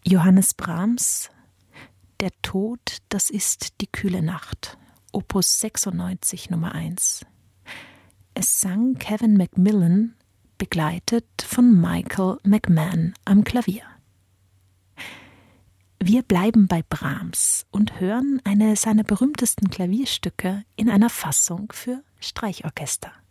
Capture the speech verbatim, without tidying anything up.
Johannes Brahms, Der Tod, das ist die kühle Nacht, Opus sechsundneunzig Nummer eins. Es sang Kevin Macmillan, begleitet von Michael McMahon am Klavier. Wir bleiben bei Brahms und hören eine seiner berühmtesten Klavierstücke in einer Fassung für Streichorchester.